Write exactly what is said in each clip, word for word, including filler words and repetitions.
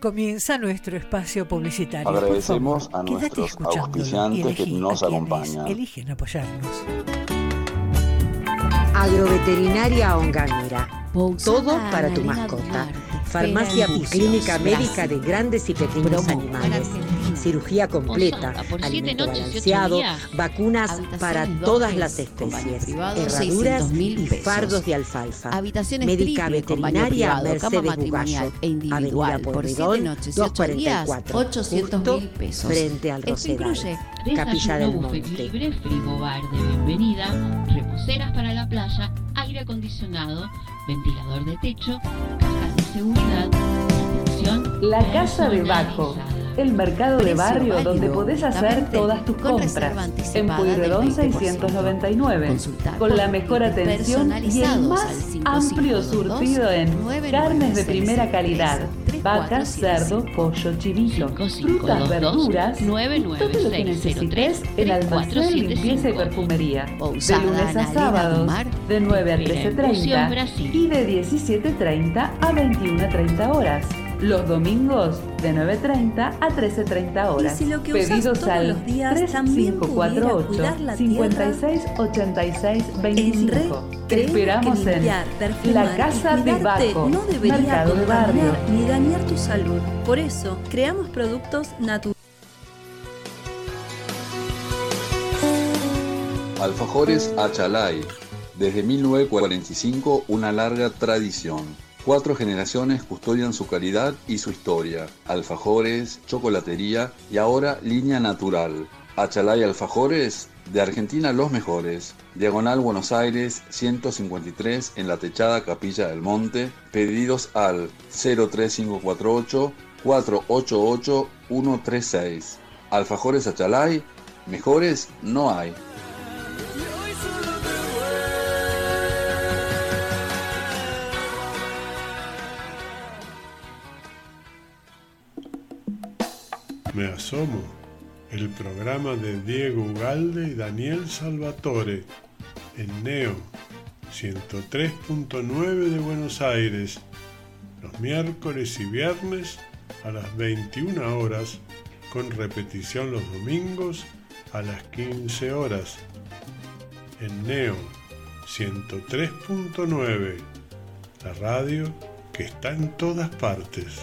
Comienza nuestro espacio publicitario. Agradecemos Por favor, a nuestros escuchándolo y auspiciantes elegí que nos a quienes acompañan. eligen apoyarnos. Agroveterinaria Onganira. Pousada Todo para tu Analena mascota. Duarte, Farmacia y Pera clínica Embucios, médica de Brasil. grandes y pequeños Promo animales. Argentina. Cirugía completa, Osaka, por siete alimento noches y ocho balanceado, días. vacunas Habitaciones para dobles, todas las con baño especies, privado, herraduras seiscientos mil y pesos. fardos de alfalfa. Habitaciones Médica triple con baño veterinaria privado, cama Mercedes matrimonial Bugallo, e individual Avenida por siete Porredón, noches y ocho doscientos cuarenta y días, cuatro, ochocientos mil justo pesos. frente al Esto Rosedal, incluye Capilla Desayuno, del buffet Monte. libre, frigobar de bienvenida, reposeras para la playa, aire acondicionado, ventilador de techo, cajas de seguridad, atención La Casa de Baco, personalizada. el mercado de Precio barrio válido donde podés hacer únicamente todas tus con reserva compras. En anticipada Pueyrredón del veinte por ciento. seiscientos noventa y nueve, Consulta con la por mejor tips atención y el personalizados más al cinco amplio cinco dos dos, surtido en nueve nueve carnes de seis primera seis calidad, tres vacas, cuatro siete cerdo, cinco. pollo, chivito, cinco cinco frutas, dos dos, verduras, nueve y nueve todo lo que seis cero necesites tres, en tres cuatro almacén, siete limpieza y cinco. perfumería. De Pousada lunes a Analena sábados, Dumar, de nueve a Pera trece Embucios, treinta Brasil. y de diecisiete treinta a veintiuno treinta horas. Los domingos de nueve treinta a trece treinta horas. Y si lo que usás Pedidos todos al los días tres también cinco cuatro pudiera ocho, cuidar la cinco tierra, seis ocho seis En veinticinco. Red Te creemos esperamos que limpiar, en perfumar La Casa y de cuidarte Baco, no debería Mercado de Barrio. contaminar ni dañar tu salud. Por eso, creamos productos naturales. Alfajores Achalay. Desde mil novecientos cuarenta y cinco, una larga tradición. Cuatro generaciones custodian su calidad y su historia. Alfajores, chocolatería y ahora línea natural. Achalay Alfajores, de Argentina los mejores. Diagonal Buenos Aires ciento cincuenta y tres en la techada Capilla del Monte. Pedidos al cero tres cinco cuatro ocho, cuatro ocho ocho, uno tres seis. Alfajores Achalay, mejores no hay. Me asomo, el programa de Diego Ugalde y Daniel Salvatore, en Neo, ciento tres punto nueve de Buenos Aires, los miércoles y viernes a las veintiuna horas, con repetición los domingos a las quince horas. En Neo, ciento tres punto nueve, la radio que está en todas partes.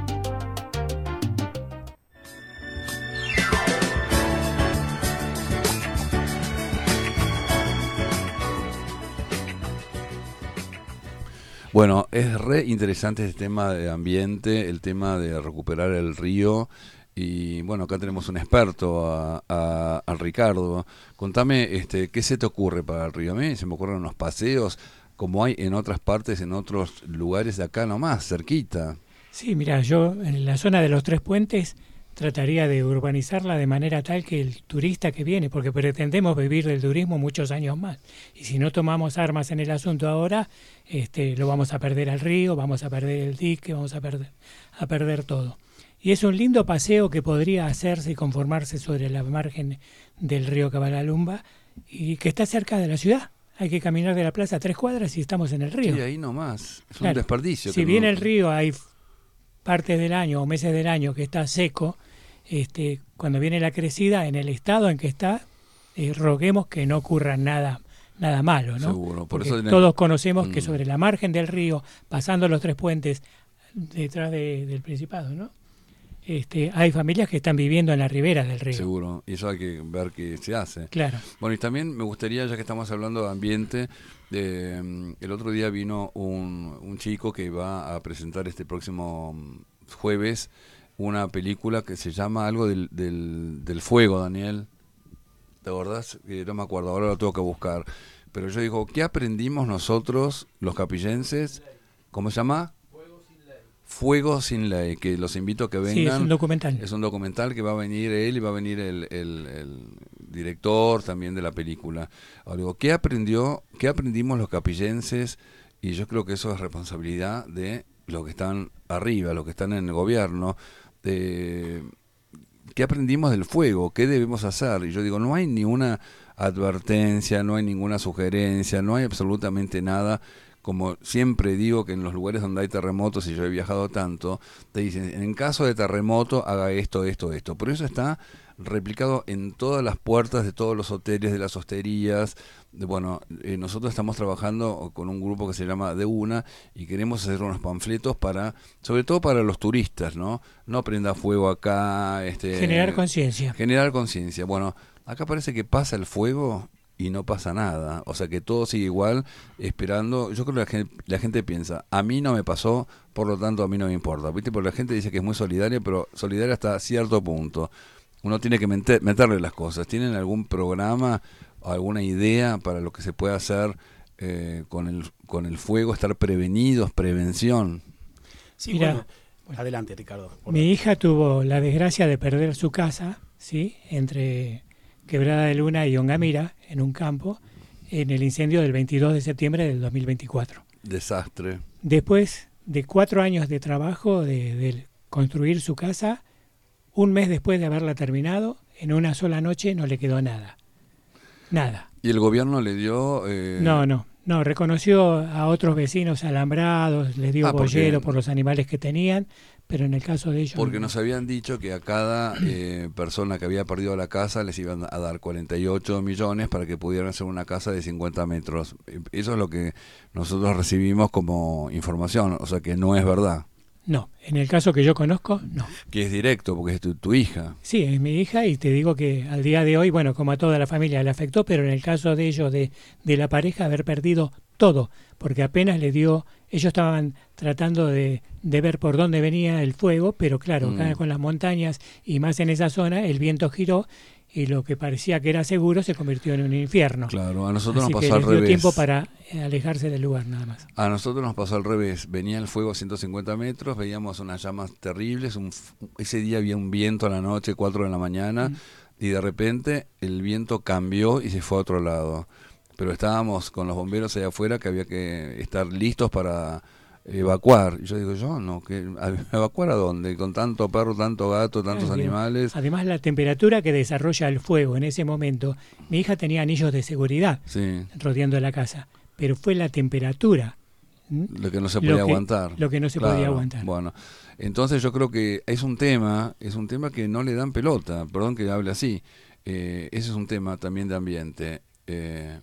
Bueno, es re interesante este tema de ambiente, el tema de recuperar el río. Y bueno, acá tenemos un experto, a, a, a Ricardo. Contame, este, ¿qué se te ocurre para el río? A mí se me ocurren unos paseos, como hay en otras partes, en otros lugares de acá nomás, cerquita. Sí, mira, yo en la zona de los Tres Puentes trataría de urbanizarla de manera tal que el turista que viene, porque pretendemos vivir del turismo muchos años más, y si no tomamos armas en el asunto ahora, este, lo vamos a perder al río, vamos a perder el dique, vamos a perder, a perder todo. Y es un lindo paseo que podría hacerse y conformarse sobre la margen del río Cabalalumba y que está cerca de la ciudad. Hay que caminar de la plaza a tres cuadras y estamos en el río. Sí, ahí nomás. Es claro, un desperdicio. Si que bien no... el río hay partes del año o meses del año que está seco, este, cuando viene la crecida, en el estado en que está, eh, roguemos que no ocurra nada nada malo, ¿no? Seguro. Por Porque eso todos conocemos mm. que mm. sobre la margen del río, pasando los Tres Puentes, detrás de, del Principado, ¿no? Este, hay familias que están viviendo en la ribera del río. Seguro, y eso hay que ver qué se hace. Claro. Bueno, y también me gustaría, ya que estamos hablando de ambiente, eh, el otro día vino un, un chico que va a presentar este próximo jueves una película que se llama algo del, del, del fuego, Daniel. ¿Te acordás? Eh, no me acuerdo, ahora lo tengo que buscar. Pero yo digo, ¿qué aprendimos nosotros, los capillenses? ¿Cómo se llama? Fuego sin ley, que los invito a que vengan. Sí, es un documental. Es un documental que va a venir él y va a venir el, el, el director también de la película. Ahora digo, ¿qué aprendió, qué aprendimos los capillenses? Y yo creo que eso es responsabilidad de los que están arriba, los que están en el gobierno. De, ¿qué aprendimos del fuego? ¿Qué debemos hacer? Y yo digo, no hay ni una advertencia, no hay ninguna sugerencia, no hay absolutamente nada como siempre digo que en los lugares donde hay terremotos, y yo he viajado tanto, te dicen, en caso de terremoto, haga esto, esto, esto. Por eso está replicado en todas las puertas de todos los hoteles, de las hosterías. De, bueno, eh, nosotros estamos trabajando con un grupo que se llama De Una y queremos hacer unos panfletos para, sobre todo para los turistas, ¿no? No prenda fuego acá. Este, generar conciencia. Generar conciencia. Bueno, acá parece que pasa el fuego y no pasa nada, o sea que todo sigue igual, esperando. Yo creo que la gente, la gente piensa, a mí no me pasó, por lo tanto a mí no me importa, ¿viste? Porque la gente dice que es muy solidaria, pero solidaria hasta cierto punto. Uno tiene que meter, meterle las cosas. ¿Tienen algún programa o alguna idea para lo que se puede hacer eh, con el con el fuego, estar prevenidos, prevención? Sí, Mira, bueno, bueno, adelante, Ricardo. Mi hija tuvo la desgracia de perder su casa, ¿sí? Entre Quebrada de Luna y Ongamira, en un campo, en el incendio del veintidós de septiembre del dos mil veinticuatro. Desastre. Después de cuatro años de trabajo, de, de construir su casa, un mes después de haberla terminado, en una sola noche no le quedó nada. Nada. ¿Y el gobierno le dio...? Eh... No, no. No, reconoció a otros vecinos alambrados, les dio Ah, porque- boyero por los animales que tenían, pero en el caso de ellos... Porque no. nos habían dicho que a cada eh, persona que había perdido la casa les iban a dar cuarenta y ocho millones para que pudieran hacer una casa de cincuenta metros. Eh, Eso es lo que nosotros recibimos como información, o sea que no es verdad. No, en el caso que yo conozco, no. Que es directo, porque es tu, tu hija. Sí, es mi hija y te digo que al día de hoy, bueno, como a toda la familia le afectó, pero en el caso de ellos, de, de la pareja, haber perdido todo, porque apenas le dio, ellos estaban tratando de, de ver por dónde venía el fuego, pero claro, Mm. acá con las montañas y más en esa zona, el viento giró y lo que parecía que era seguro se convirtió en un infierno. Claro, a nosotros Así nos que pasó al les dio revés. tiempo para eh, alejarse del lugar nada más. A nosotros nos pasó al revés. Venía el fuego a ciento cincuenta metros, veíamos unas llamas terribles. Un, f- ese día había un viento a la noche, cuatro de la mañana, Mm. y de repente el viento cambió y se fue a otro lado. Pero estábamos con los bomberos allá afuera que había que estar listos para evacuar. Y yo digo, yo no, que ¿evacuar a dónde? Con tanto perro, tanto gato, tantos Ah, bien. animales. Además, la temperatura que desarrolla el fuego en ese momento, mi hija tenía anillos de seguridad Sí, rodeando la casa, pero fue la temperatura ¿m? lo que no se Lo podía que- aguantar. lo que no se Claro, podía aguantar. Bueno, entonces yo creo que es un tema, es un tema que no le dan pelota, perdón que hable así. Eh, ese es un tema también de ambiente. Eh,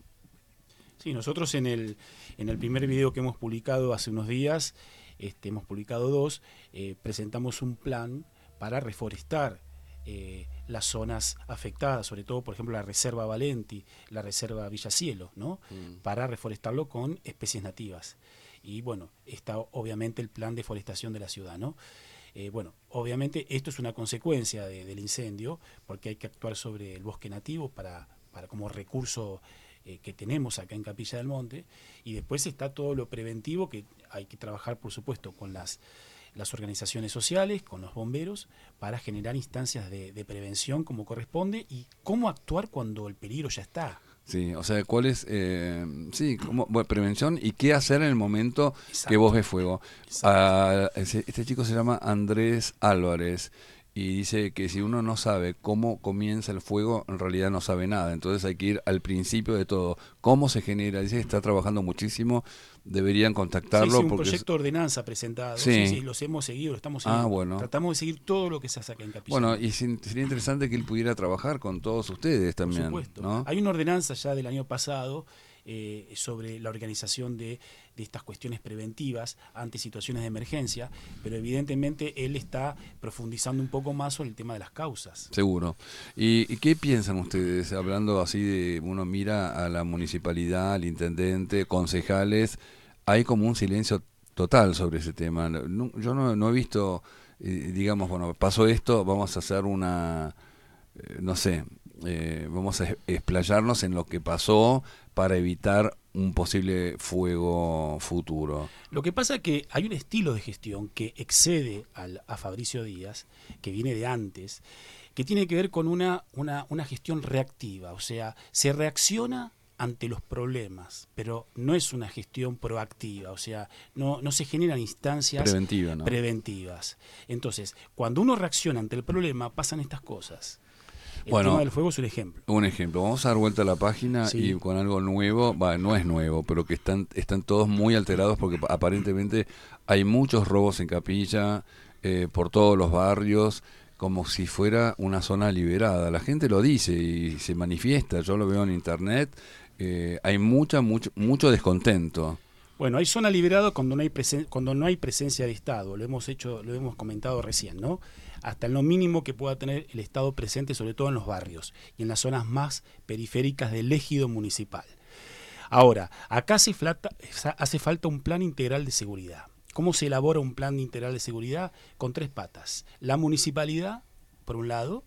Sí, nosotros en el, en el primer video que hemos publicado hace unos días, este, hemos publicado dos, eh, presentamos un plan para reforestar eh, las zonas afectadas, sobre todo, por ejemplo, la Reserva Valenti, la Reserva Villacielo, ¿no? Mm. Para reforestarlo con especies nativas. Y bueno, está obviamente el plan de forestación de la ciudad, ¿no? Eh, bueno, obviamente esto es una consecuencia de- del incendio, porque hay que actuar sobre el bosque nativo para, para como recurso eh, que tenemos acá en Capilla del Monte, y después está todo lo preventivo que hay que trabajar, por supuesto, con las, las organizaciones sociales, con los bomberos, para generar instancias de, de prevención como corresponde y cómo actuar cuando el peligro ya está. sí, o sea, ¿cuál es, eh, sí, cómo, bueno, prevención y qué hacer en el momento Exacto. que vos ves fuego? Exacto. Ah, ese- este chico se llama Andrés Álvarez y dice que si uno no sabe cómo comienza el fuego, en realidad no sabe nada. Entonces hay que ir al principio de todo. ¿Cómo se genera? Dice que está trabajando muchísimo, deberían Sí, contactarlo. sí, un porque es- proyecto de ordenanza presentado. Sí. Sí. sí, los hemos seguido, lo estamos Ah, siguiendo. bueno. Tratamos de seguir todo lo que se hace acá en Capilla. Bueno, y sin- sería interesante que él pudiera trabajar con todos ustedes Por también, supuesto. ¿no? Hay una ordenanza ya del año pasado eh, sobre la organización de, de estas cuestiones preventivas ante situaciones de emergencia, pero evidentemente él está profundizando un poco más sobre el tema de las causas. Seguro. ¿Y, y qué piensan ustedes? Hablando así de, uno mira a la municipalidad, al intendente, concejales, hay como un silencio total sobre ese tema. No- yo no, no he visto, eh, digamos, bueno, pasó esto, vamos a hacer una, eh, no sé, eh, vamos a es- explayarnos en lo que pasó para evitar un posible fuego futuro. Lo que pasa es que hay un estilo de gestión que excede al, a Fabricio Díaz, que viene de antes, que tiene que ver con una, una, una gestión reactiva, o sea, se reacciona ante los problemas, pero no es una gestión proactiva, o sea, no, no se generan instancias Preventiva, ¿no? preventivas. Entonces, cuando uno reacciona ante el problema, pasan estas cosas. El bueno, tema del fuego es un ejemplo. Un ejemplo. Vamos a dar vuelta a la página sí. y con algo nuevo, bah, no es nuevo, pero que están, están todos muy alterados porque aparentemente hay muchos robos en Capilla, eh, por todos los barrios, como si fuera una zona liberada. La gente lo dice y se manifiesta, yo lo veo en internet, eh, hay mucha, mucho, mucho descontento. Bueno, hay zona liberada cuando no hay presen- cuando no hay presencia de Estado, lo hemos hecho, lo hemos comentado recién, ¿no? Hasta lo mínimo que pueda tener el Estado presente, sobre todo en los barrios y en las zonas más periféricas del ejido municipal. Ahora, acá hace falta, hace falta un plan integral de seguridad. ¿Cómo se elabora un plan integral de seguridad? Con tres patas. La municipalidad, por un lado.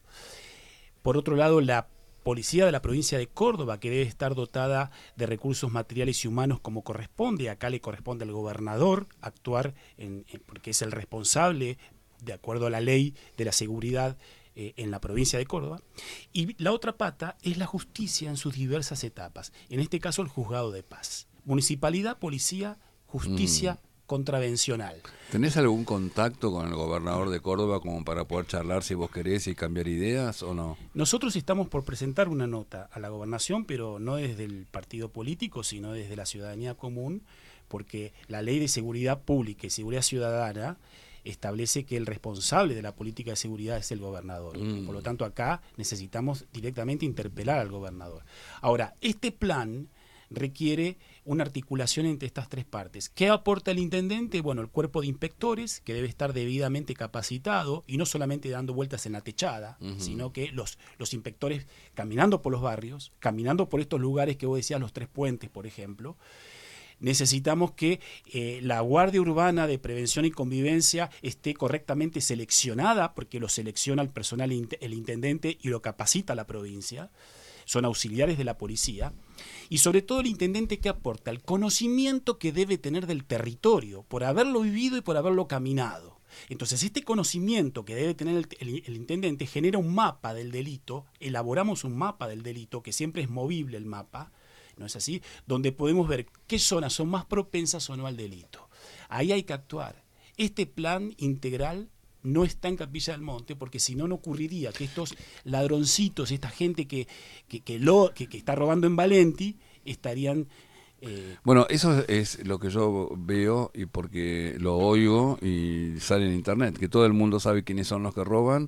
Por otro lado, la policía de la provincia de Córdoba, que debe estar dotada de recursos materiales y humanos como corresponde. Acá le corresponde al gobernador actuar, en, en, porque es el responsable, de acuerdo a la ley de la seguridad eh, en la provincia de Córdoba. Y la otra pata es la justicia en sus diversas etapas. En este caso, el juzgado de paz. Municipalidad, policía, justicia, mm. contravencional. ¿Tenés algún contacto con el gobernador de Córdoba como para poder charlar si vos querés y cambiar ideas o no? Nosotros estamos por presentar una nota a la gobernación, pero no desde el partido político, sino desde la ciudadanía común, porque la ley de seguridad pública y seguridad ciudadana establece que el responsable de la política de seguridad es el gobernador. Mm. Por lo tanto, acá necesitamos directamente interpelar al gobernador. Ahora, este plan requiere una articulación entre estas tres partes. ¿Qué aporta el intendente? Bueno, el cuerpo de inspectores, que debe estar debidamente capacitado, y no solamente dando vueltas en la techada, uh-huh. sino que los, los inspectores caminando por los barrios, caminando por estos lugares que vos decías, los Tres Puentes, por ejemplo. Necesitamos que eh, la Guardia Urbana de Prevención y Convivencia esté correctamente seleccionada, porque lo selecciona el personal, el intendente, y lo capacita la provincia. Son auxiliares de la policía, y sobre todo el intendente que aporta el conocimiento que debe tener del territorio, por haberlo vivido y por haberlo caminado. Entonces este conocimiento que debe tener el, el, el intendente genera un mapa del delito, elaboramos un mapa del delito, que siempre es movible el mapa, ¿no es así? Donde podemos ver qué zonas son más propensas o no al delito. Ahí hay que actuar. Este plan integral no está en Capilla del Monte, porque si no, no ocurriría que estos ladroncitos, esta gente que, que, que, lo, que, que está robando en Valenti, estarían... Eh... Bueno, eso es lo que yo veo, y porque lo oigo y sale en internet, que todo el mundo sabe quiénes son los que roban,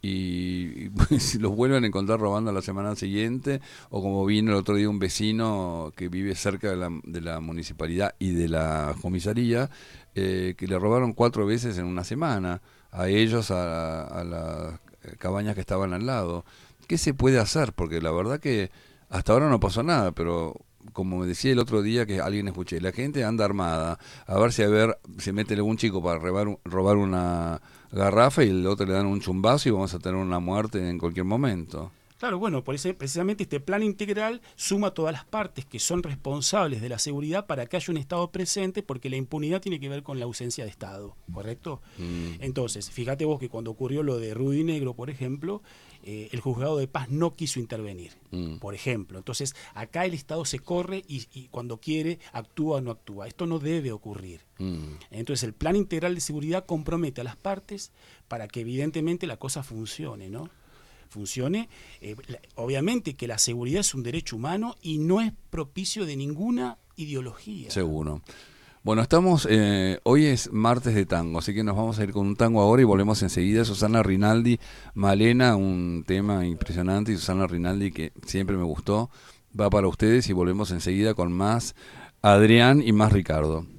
y, y si los vuelven a encontrar robando la semana siguiente, o como vino el otro día un vecino que vive cerca de la, de la municipalidad y de la comisaría, eh, que le robaron cuatro veces en una semana, a ellos, a, a las cabañas que estaban al lado. ¿Qué se puede hacer? Porque la verdad que hasta ahora no pasó nada, pero como me decía el otro día que alguien escuché, la gente anda armada, a ver si a ver se mete algún chico para robar, robar una garrafa y el otro le dan un chumbazo y vamos a tener una muerte en cualquier momento. Claro, bueno, por ese, precisamente este plan integral suma todas las partes que son responsables de la seguridad para que haya un Estado presente, porque la impunidad tiene que ver con la ausencia de Estado, ¿correcto? Mm. Entonces, fíjate vos que cuando ocurrió lo de Rudy Negro, por ejemplo, eh, el juzgado de paz no quiso intervenir, mm. por ejemplo. Entonces, acá el Estado se corre y, y cuando quiere actúa o no actúa. Esto no debe ocurrir. Mm. Entonces, el plan integral de seguridad compromete a las partes para que evidentemente la cosa funcione, ¿no? funcione, eh, obviamente que la seguridad es un derecho humano y no es propicio de ninguna ideología. Seguro. Bueno, estamos, eh, hoy es martes de tango, así que nos vamos a ir con un tango ahora y volvemos enseguida. Susana Rinaldi, Malena, un tema impresionante, y Susana Rinaldi que siempre me gustó, va para ustedes y volvemos enseguida con más Adrián y más Ricardo.